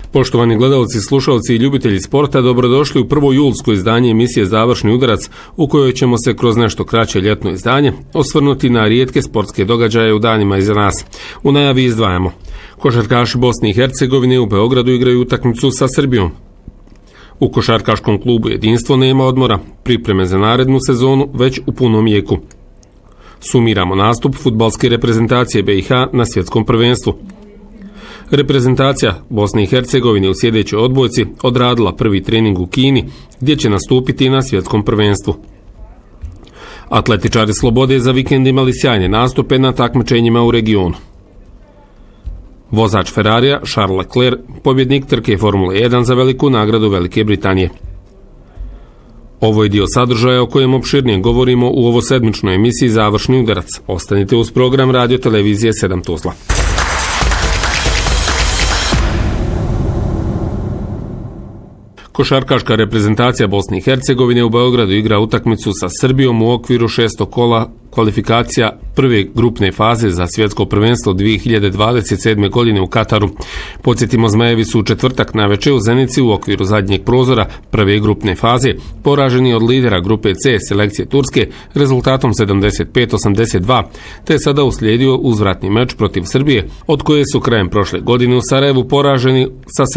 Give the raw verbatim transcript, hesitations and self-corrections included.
Poštovani gledalci, slušalci i ljubitelji sporta, dobrodošli u prvo julsko izdanje emisije Završni udarac, u kojoj ćemo se kroz nešto kraće ljetno izdanje osvrnuti na rijetke sportske događaje u danima iza nas. U najavi izdvajamo: košarkaši Bosne i Hercegovine u Beogradu igraju utakmicu sa Srbijom. U košarkaškom klubu Jedinstvo nema odmora, pripreme za narednu sezonu već u punom jeku. Sumiramo nastup fudbalske reprezentacije B i H na svjetskom prvenstvu. Reprezentacija Bosne i Hercegovine u sljedećoj odbojci odradila prvi trening u Kini, gdje će nastupiti na svjetskom prvenstvu. Atletičari Slobode za vikend imali sjajne nastupe na takmičenjima u regionu. Vozač Ferrarija Charles Leclerc, pobjednik trke Formule jedan za veliku nagradu Velike Britanije. Ovo je dio sadržaja o kojem opširnije govorimo u ovosedmičnoj emisiji Završni udarac. Ostanite uz program Radio Televizije sedam Tuzla. Košarkaška reprezentacija Bosne i Hercegovine u Beogradu igra utakmicu sa Srbijom u okviru šestog kola kvalifikacija prve grupne faze za svjetsko prvenstvo dvije hiljade dvadeset sedme. godine u Kataru. Podsjetimo, Zmajevi su u četvrtak navečer u Zenici u okviru zadnjeg prozora prve grupne faze poraženi od lidera grupe C selekcije Turske rezultatom sedamdeset pet osamdeset dva, te je sada uslijedio uzvratni meč protiv Srbije, od koje su krajem prošle godine u Sarajevu poraženi sa